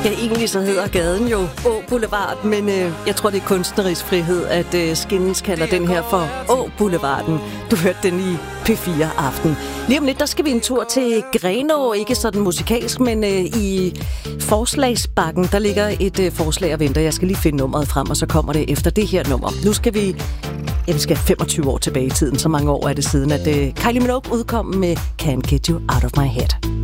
Ja, egentlig så hedder gaden jo Å Boulevard, men jeg tror, det er kunstnerisk frihed, at Skins kalder den her for Å Boulevarden. Du hørte den i P4 Aften. Lige om lidt, der skal vi en tur til Grenaa, ikke sådan musikalsk, men i forslagsbakken, der ligger et forslag og venter. Jeg skal lige finde nummeret frem, og så kommer det efter det her nummer. Nu skal vi skal 25 år tilbage i tiden, så mange år er det siden, at Kylie Minogue udkom med Can't Get You Out of My Head.